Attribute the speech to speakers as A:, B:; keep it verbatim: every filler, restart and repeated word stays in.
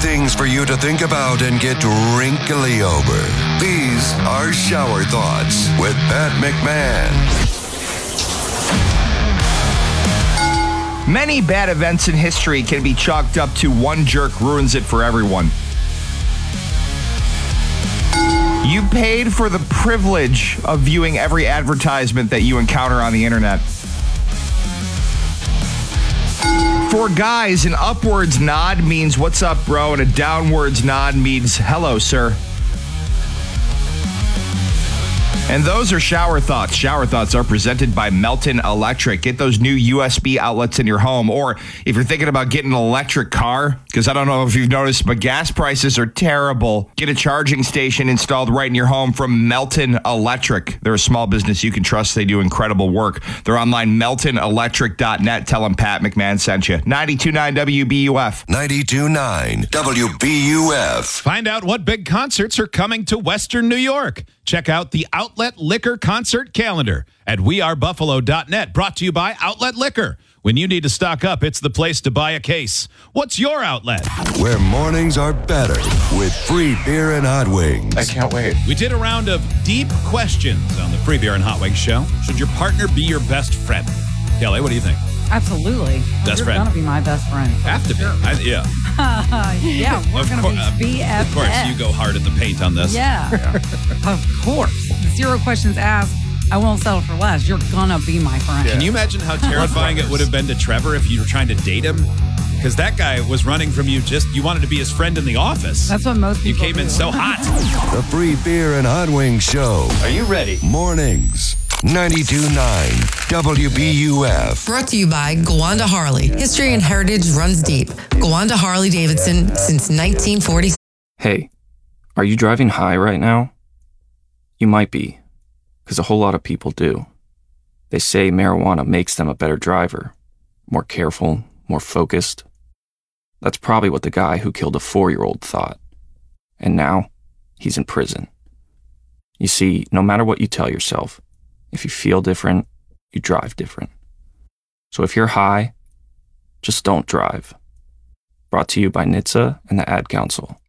A: things for you to think about and get wrinkly over. These are Shower Thoughts with Pat McMahon.
B: Many bad events in history can be chalked up to one jerk ruins it for everyone. You paid for the privilege of viewing every advertisement that you encounter on the internet. For guys, an upwards nod means what's up, bro, and a downwards nod means hello, sir. And those are Shower Thoughts. Shower Thoughts are presented by Melton Electric. Get those new U S B outlets in your home. Or if you're thinking about getting an electric car, because I don't know if you've noticed, but gas prices are terrible. Get a charging station installed right in your home from Melton Electric. They're a small business you can trust. They do incredible work. They're online, melton electric dot net. Tell them Pat McMahon sent you. ninety-two point nine W B U F.
A: ninety-two point nine W B U F.
C: Find out what big concerts are coming to Western New York. Check out the Outlet Liquor concert calendar at we are buffalo dot net. Brought to you by Outlet Liquor. When you need to stock up, it's the place to buy a case. What's your outlet?
A: Where mornings are better with free beer and hot wings.
B: I can't wait.
C: We did a round of deep questions on the Free Beer and Hot Wings show. Should your partner be your best friend? Kelly, what do you think?
D: Absolutely.
C: Best
D: You're
C: friend.
D: going to be my best friend.
C: Have to be. I, yeah.
D: yeah, we're
C: Of
D: going to
C: cour-
D: be
C: uh,
D: B F F.
C: Of course, you go hard at the paint on this.
D: Yeah. Of course. Zero questions asked. I won't settle for less. You're going to be my friend.
C: Can you imagine how terrifying it would have been to Trevor if you were trying to date him? Because that guy was running from you just, you wanted to be his friend in the office.
D: That's what most
C: You
D: people
C: came
D: do.
C: in so hot.
A: The Free Beer and Hot Wings Show.
B: Are you ready?
A: Mornings. ninety-two point nine W B U F.
E: Brought to you by Gowanda Harley. History and heritage runs deep. Gowanda Harley Davidson since nineteen forty.
F: Hey, are you driving high right now? You might be, because a whole lot of people do. They say marijuana makes them a better driver, more careful, more focused. That's probably what the guy who killed a four-year-old thought. And now, he's in prison. You see, no matter what you tell yourself, if you feel different, you drive different. So if you're high, just don't drive. Brought to you by N H T S A and the Ad Council.